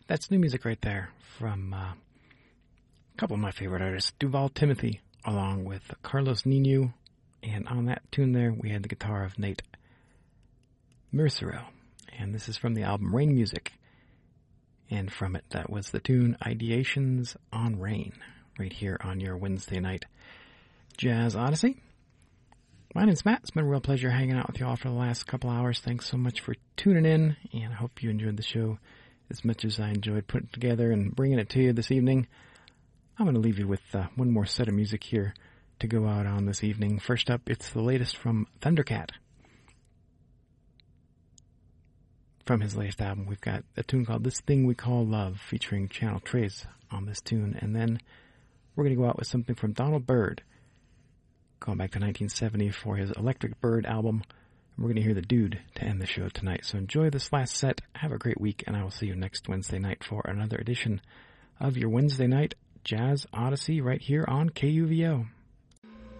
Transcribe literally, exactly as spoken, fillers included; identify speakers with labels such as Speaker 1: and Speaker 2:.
Speaker 1: That's new music right there from uh, a couple of my favorite artists, Duval Timothy, along with Carlos Nino. And on that tune there, we had the guitar of Nate Mercero. And this is from the album Rain Music. And from it, that was the tune Ideations on Rain, right here on your Wednesday night Jazz Odyssey. My name's Matt. It's been a real pleasure hanging out with you all for the last couple hours. Thanks so much for tuning in, and I hope you enjoyed the show as much as I enjoyed putting it together and bringing it to you this evening. I'm going to leave you with uh, one more set of music here to go out on this evening. First up, it's the latest from Thundercat. From his latest album, we've got a tune called This Thing We Call Love, featuring Channel Tres on this tune. And then we're going to go out with something from Donald Byrd, going back to nineteen seventy for his Electric Bird album. And we're going to hear The Dude to end the show tonight. So enjoy this last set. Have a great week, and I will see you next Wednesday night for another edition of your Wednesday night Jazz Odyssey right here on K U V O.